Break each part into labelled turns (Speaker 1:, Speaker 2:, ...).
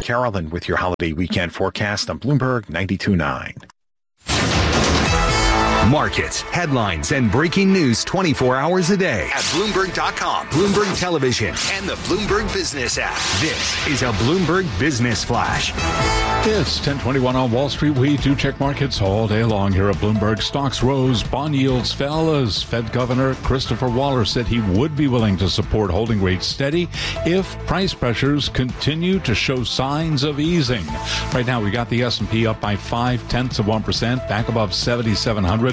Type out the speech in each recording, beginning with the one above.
Speaker 1: Carolyn with your holiday weekend forecast on Bloomberg 92.9.
Speaker 2: Markets, headlines, and breaking news 24 hours a day at Bloomberg.com, Bloomberg Television, and the Bloomberg Business app. This is a Bloomberg Business Flash.
Speaker 3: It's 10:21 on Wall Street. We do check markets all day long here at Bloomberg. Stocks rose, bond yields fell as Fed Governor Christopher Waller said he would be willing to support holding rates steady if price pressures continue to show signs of easing. Right now, we got the S&P up by 0.5%, back above 7,700.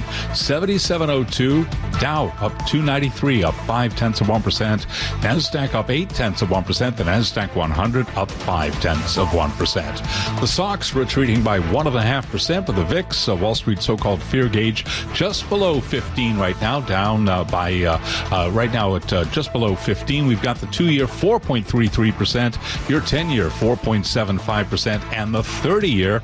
Speaker 3: 7702, Dow up 293, up 0.5%. NASDAQ up 0.8%. The NASDAQ 100 up 0.5%. The SOX retreating by 1.5%, but the VIX, Wall Street so-called fear gauge, just below 15 right now, down right now at just below 15. We've got the 2-year 4.33%, your 10-year 4.75%, and the 30-year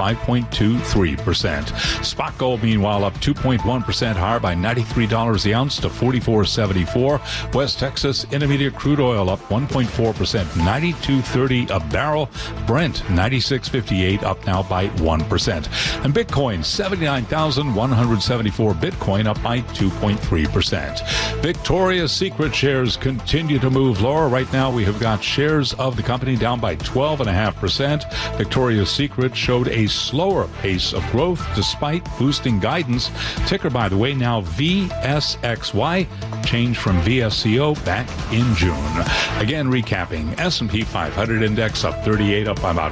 Speaker 3: 5.23%. Spot gold, meanwhile, up 2.1% higher by $93 the ounce to $44.74. West Texas Intermediate crude oil up 1.4%, $92.30 a barrel. Brent 96.58, up now by 1%. And Bitcoin 79,174 Bitcoin, up by 2.3%. Victoria's Secret shares continue to move lower. Right now, we have got shares of the company down by 12.5%. Victoria's Secret showed a slower pace of growth despite boosting guidance. Ticker, by the way, now VSXY, changed from VSCO back in June. Again, recapping, S&P 500 index up 38, up by about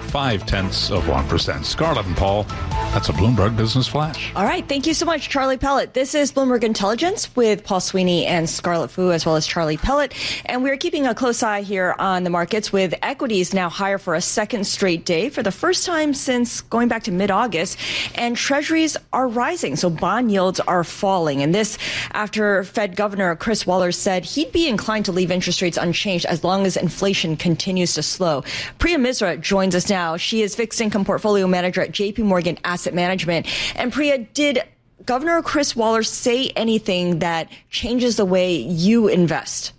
Speaker 3: 0.5%. Scarlett and Paul, that's a Bloomberg Business Flash.
Speaker 4: All right. Thank you so much, Charlie Pellet. This is Bloomberg Intelligence with Paul Sweeney and Scarlett Fu, as well as Charlie Pellet. And we're keeping a close eye here on the markets, with equities now higher for a second straight day for the first time since going back to mid-August. And treasuries are rising, so bond yields are falling. And this after Fed Governor Chris Waller said he'd be inclined to leave interest rates unchanged as long as inflation continues to slow. Priya Misra joins us now. She is fixed income portfolio manager at JP Morgan Asset Management. And Priya, did Governor Chris Waller say anything that changes the way you invest?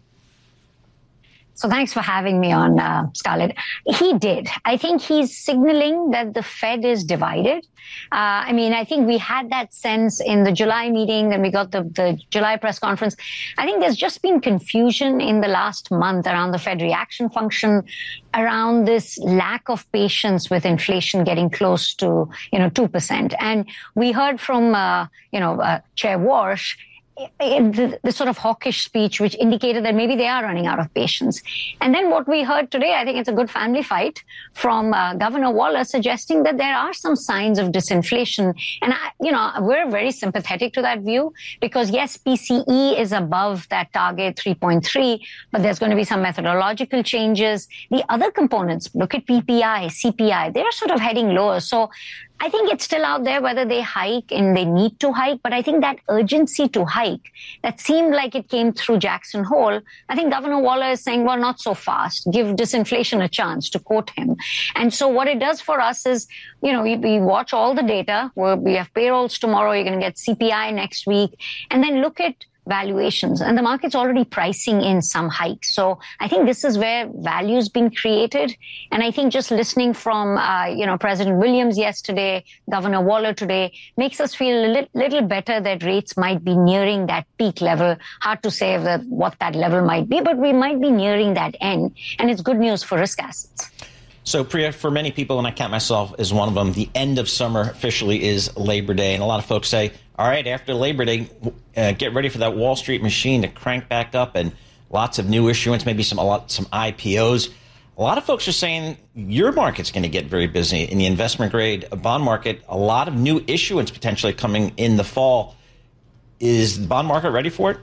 Speaker 5: So thanks for having me on, Scarlett. He did. I think he's signaling that the Fed is divided. I think we had that sense in the July meeting, then we got the July press conference. I think there's just been confusion in the last month around the Fed reaction function, around this lack of patience with inflation getting close to, 2%. And we heard from, Chair Warsh, the sort of hawkish speech, which indicated that maybe they are running out of patience. And then what we heard today, I think it's a good family fight from Governor Waller, suggesting that there are some signs of disinflation. And, we're very sympathetic to that view because, yes, PCE is above that target 3.3, but there's going to be some methodological changes. The other components, look at PPI, CPI, they're sort of heading lower. So I think it's still out there whether they hike and they need to hike. But I think that urgency to hike that seemed like it came through Jackson Hole. I think Governor Waller is saying, well, not so fast. Give disinflation a chance, to quote him. And so what it does for us is, we watch all the data. We have payrolls tomorrow. You're going to get CPI next week. And then look at valuations, and the market's already pricing in some hikes. So I think this is where value's been created. And I think just listening from, President Williams yesterday, Governor Waller today, makes us feel a little better that rates might be nearing that peak level. Hard to say what that level might be, but we might be nearing that end. And it's good news for risk assets.
Speaker 6: So, Priya, for many people, and I count myself as one of them, the end of summer officially is Labor Day. And a lot of folks say, all right, after Labor Day, get ready for that Wall Street machine to crank back up and lots of new issuance, maybe some IPOs. A lot of folks are saying your market's going to get very busy in the investment grade bond market. A lot of new issuance potentially coming in the fall. Is the bond market ready for it?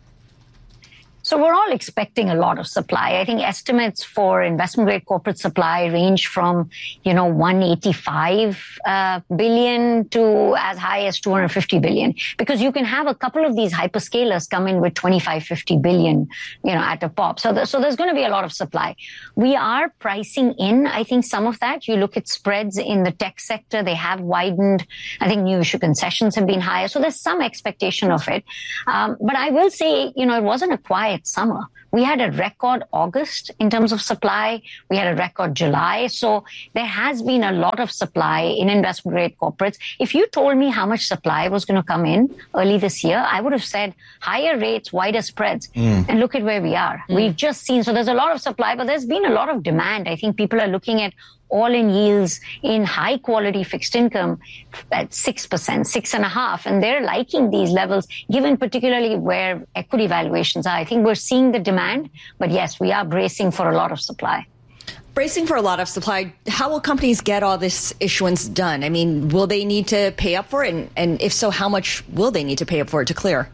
Speaker 5: So we're all expecting a lot of supply. I think estimates for investment grade corporate supply range from, 185 billion to as high as 250 billion, because you can have a couple of these hyperscalers come in with 25, 50 billion, at a pop. So there's going to be a lot of supply. We are pricing in, I think, some of that. You look at spreads in the tech sector, they have widened. I think new issue concessions have been higher. So there's some expectation of it. But I will say, it wasn't a quiet summer. We had a record August in terms of supply. We had a record July. So there has been a lot of supply in investment grade corporates. If you told me how much supply was going to come in early this year, I would have said higher rates, wider spreads. And look at where we are. We've just seen, so there's a lot of supply, but there's been a lot of demand. I think people are looking at all-in yields in high-quality fixed income at 6%, 6.5%, and they're liking these levels, given particularly where equity valuations are. I think we're seeing the demand, but yes, we are bracing for a lot of supply.
Speaker 4: Bracing for a lot of supply. How will companies get all this issuance done? I mean, will they need to pay up for it? And if so, how much will they need to pay up for it to clear?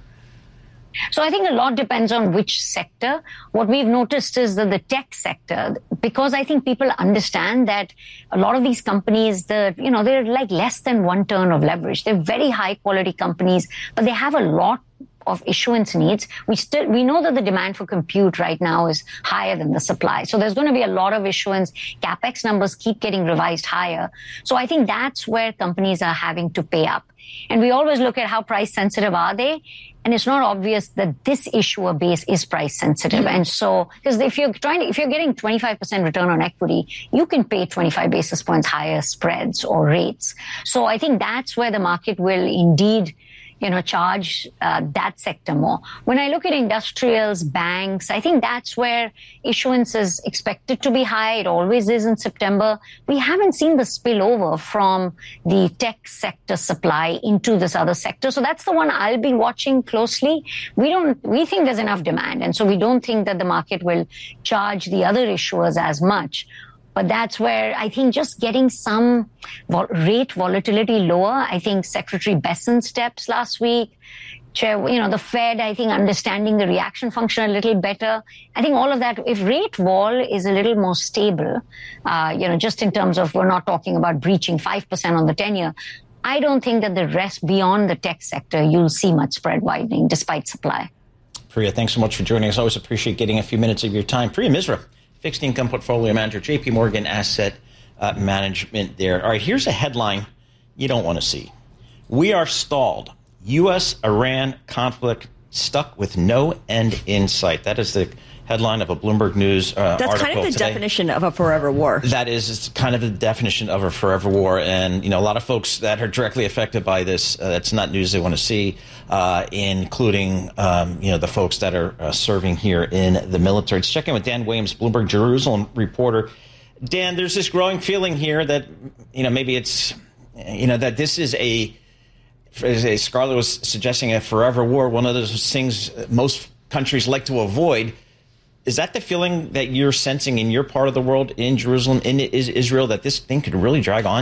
Speaker 5: So I think a lot depends on which sector. What we've noticed is that the tech sector, because I think people understand that a lot of these companies, they're like less than 1 turn of leverage. They're very high quality companies, but they have a lot of issuance needs. We know that the demand for compute right now is higher than the supply. So there's going to be a lot of issuance. CapEx numbers keep getting revised higher. So I think that's where companies are having to pay up. And we always look at how price sensitive are they. And it's not obvious that this issuer base is price sensitive. And so, because if you're getting 25% return on equity, you can pay 25 basis points higher spreads or rates. So I think that's where the market will indeed charge that sector more. When I look at industrials, banks, I think that's where issuance is expected to be high. It always is in September. We haven't seen the spillover from the tech sector supply into this other sector. So that's the one I'll be watching closely. We think there's enough demand. And so we don't think that the market will charge the other issuers as much. But that's where I think just getting some rate volatility lower. I think Secretary Bessent steps last week. The Fed, I think, understanding the reaction function a little better. I think all of that, if rate vol is a little more stable, just in terms of we're not talking about breaching 5% on the 10-year, I don't think that the rest beyond the tech sector, you'll see much spread widening despite supply.
Speaker 6: Priya, thanks so much for joining us. Always appreciate getting a few minutes of your time. Priya Misra, fixed income portfolio manager, JP Morgan Asset Management there. All right, here's a headline you don't want to see. We are stalled. U.S.-Iran conflict stuck with no end in sight. That is the headline of a Bloomberg News article
Speaker 4: That's kind of the
Speaker 6: today.
Speaker 4: definition of a forever war.
Speaker 6: That is kind of the definition of a forever war. And, a lot of folks that are directly affected by this, that's not news they want to see, including, the folks that are serving here in the military. Let's check in with Dan Williams, Bloomberg Jerusalem reporter. Dan, there's this growing feeling here that, maybe it's, that this is as Scarlett was suggesting, a forever war, one of those things most countries like to avoid. Is that the feeling that you're sensing in your part of the world, in Jerusalem, in Israel, that this thing could really drag on?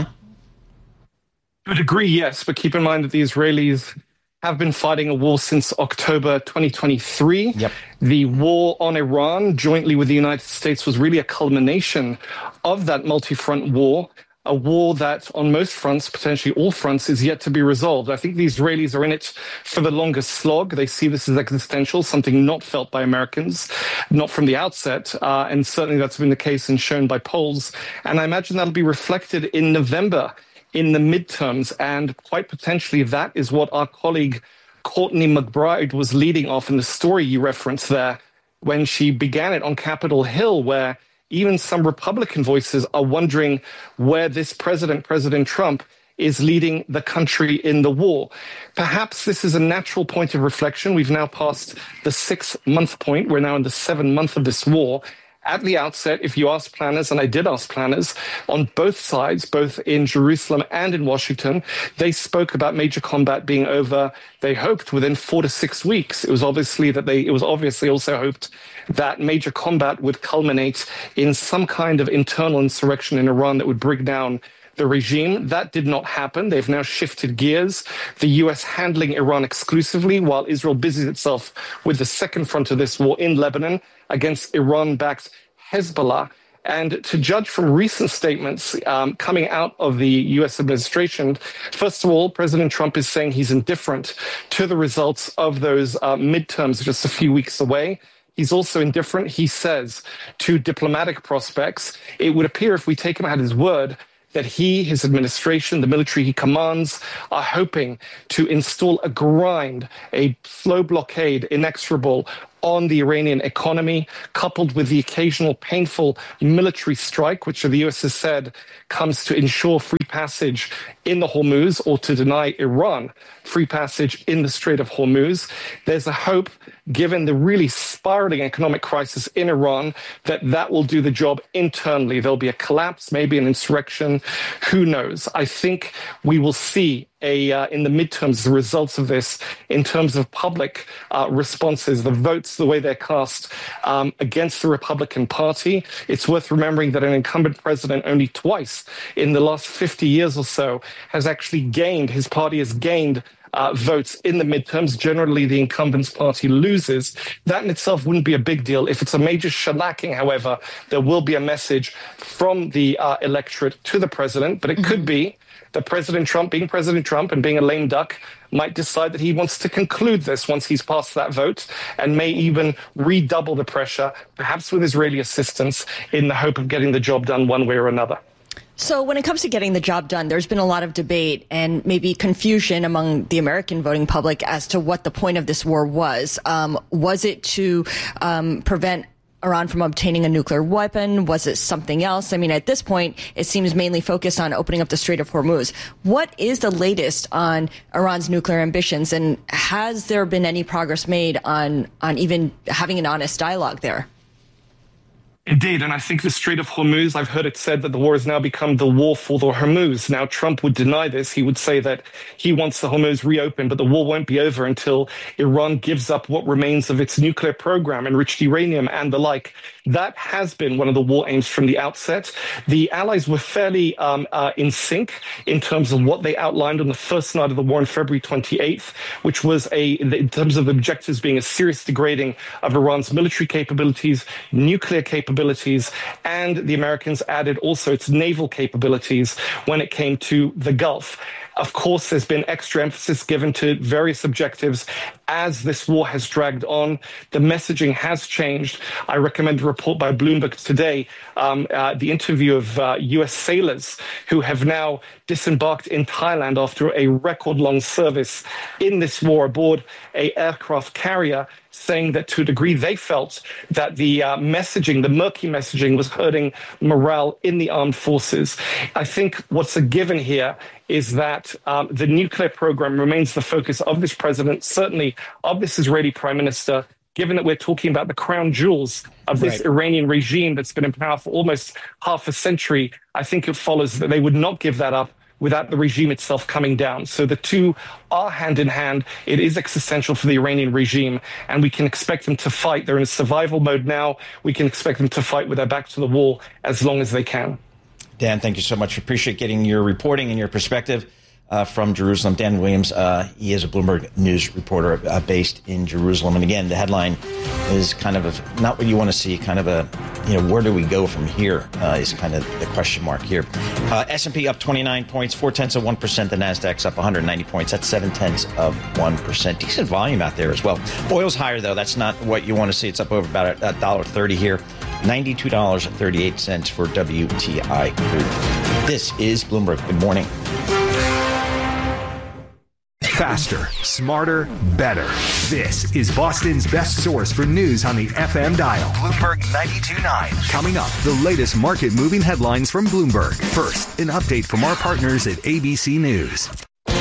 Speaker 7: To a degree, yes. But keep in mind that the Israelis have been fighting a war since October 2023.
Speaker 6: Yep.
Speaker 7: The war on Iran, jointly with the United States, was really a culmination of that multi-front war. A war that on most fronts, potentially all fronts, is yet to be resolved. I think the Israelis are in it for the longest slog. They see this as existential, something not felt by Americans, not from the outset. And certainly that's been the case and shown by polls. And I imagine that'll be reflected in November in the midterms. And quite potentially that is what our colleague Courtney McBride was leading off in the story you referenced there when she began it on Capitol Hill, where even some Republican voices are wondering where this President Trump, is leading the country in the war. Perhaps this is a natural point of reflection. We've now passed the 6-month point. We're now in the 7th month of this war. At the outset, if you ask planners, and I did ask planners on both sides, both in Jerusalem and in Washington, they spoke about major combat being over, they hoped, within 4 to 6 weeks. It was obviously also hoped that major combat would culminate in some kind of internal insurrection in Iran that would bring down the regime. That did not happen. They've now shifted gears. The U.S. handling Iran exclusively, while Israel busies itself with the second front of this war in Lebanon against Iran-backed Hezbollah. And to judge from recent statements coming out of the U.S. administration, first of all, President Trump is saying he's indifferent to the results of those midterms just a few weeks away. He's also indifferent, he says, to diplomatic prospects. It would appear, if we take him at his word, that he, his administration, the military he commands, are hoping to install a grind, a slow blockade, inexorable on the Iranian economy, coupled with the occasional painful military strike, which the US has said comes to ensure free passage in the Hormuz or to deny Iran free passage in the Strait of Hormuz. There's a hope, given the really spiraling economic crisis in Iran, that that will do the job internally. There'll be a collapse, maybe an insurrection. Who knows? I think we will see in the midterms, the results of this in terms of public responses, the votes, the way they're cast against the Republican Party. It's worth remembering that an incumbent president only twice in the last 50 years or so has actually gained, his party has gained votes in the midterms. Generally, the incumbent's party loses. That in itself wouldn't be a big deal. If it's a major shellacking, however, there will be a message from the electorate to the president, but it could be that President Trump, being President Trump and being a lame duck, might decide that he wants to conclude this once he's passed that vote and may even redouble the pressure, perhaps with Israeli assistance, in the hope of getting the job done one way or another.
Speaker 4: So when it comes to getting the job done, there's been a lot of debate and maybe confusion among the American voting public as to what the point of this war was. Was it to prevent Iran from obtaining a nuclear weapon? Was it something else? I mean, at this point, it seems mainly focused on opening up the Strait of Hormuz. What is the latest on Iran's nuclear ambitions, and has there been any progress made on even having an honest dialogue there?
Speaker 7: Indeed, and I think the Strait of Hormuz, I've heard it said that the war has now become the war for the Hormuz. Now, Trump would deny this. He would say that he wants the Hormuz reopened, but the war won't be over until Iran gives up what remains of its nuclear program, enriched uranium and the like. That has been one of the war aims from the outset. The allies were fairly in sync in terms of what they outlined on the first night of the war on February 28th, which was in terms of objectives being a serious degrading of Iran's military capabilities, nuclear capabilities, and the Americans added also its naval capabilities when it came to the Gulf. Of course, there's been extra emphasis given to various objectives as this war has dragged on. The messaging has changed. I recommend a report by Bloomberg today, the interview of U.S. sailors who have now disembarked in Thailand after a record-long service in this war aboard an aircraft carrier, saying that to a degree they felt that the messaging, the murky messaging, was hurting morale in the armed forces. I think what's a given here is that the nuclear program remains the focus of this president, certainly of this Israeli prime minister, given that we're talking about the crown jewels of this Iranian regime that's been in power for almost half a century. I think it follows that they would not give that up without the regime itself coming down. So the two are hand in hand. It is existential for the Iranian regime, and we can expect them to fight. They're in a survival mode now. We can expect them to fight with their back to the wall as long as they can.
Speaker 6: Dan, thank you so much. Appreciate getting your reporting and your perspective from Jerusalem. Dan Williams, he is a Bloomberg News reporter based in Jerusalem. And again, the headline is kind of not what you want to see, kind of a, where do we go from here is kind of the question mark here. S&P up 29 points, 0.4%. The NASDAQ's up 190 points. That's 0.7%. Decent volume out there as well. Oil's higher, though. That's not what you want to see. It's up over about $1.30 here. $92.38 for WTI crude. This is Bloomberg. Good morning.
Speaker 2: Faster, smarter, better. This is Boston's best source for news on the FM dial. Bloomberg 92.9. Coming up, the latest market-moving headlines from Bloomberg. First, an update from our partners at ABC News.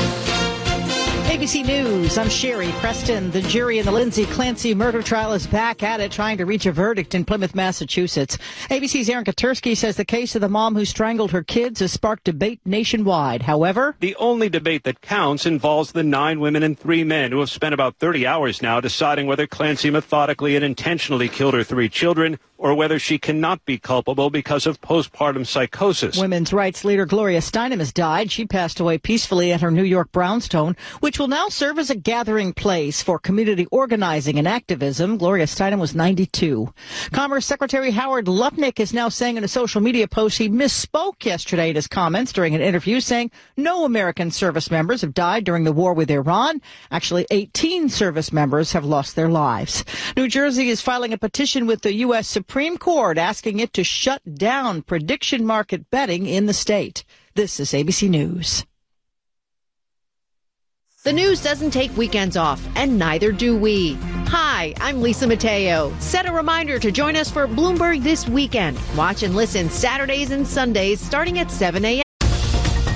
Speaker 8: ABC News, I'm Sherry Preston. The jury in the Lindsay Clancy murder trial is back at it, trying to reach a verdict in Plymouth, Massachusetts. ABC's Aaron Katersky says the case of the mom who strangled her kids has sparked debate nationwide. However,
Speaker 9: the only debate that counts involves the 9 women and 3 men who have spent about 30 hours now deciding whether Clancy methodically and intentionally killed her 3 children, or whether she cannot be culpable because of postpartum psychosis.
Speaker 8: Women's rights leader Gloria Steinem has died. She passed away peacefully at her New York brownstone, which will now serve as a gathering place for community organizing and activism. Gloria Steinem was 92. Commerce Secretary Howard Lutnick is now saying in a social media post he misspoke yesterday in his comments during an interview, saying no American service members have died during the war with Iran. Actually, 18 service members have lost their lives. New Jersey is filing a petition with the U.S. Supreme Court asking it to shut down prediction market betting in the state. This is ABC News.
Speaker 10: The news doesn't take weekends off, and neither do we. Hi, I'm Lisa Mateo. Set a reminder to join us for Bloomberg This Weekend. Watch and listen Saturdays and Sundays starting at 7 a.m.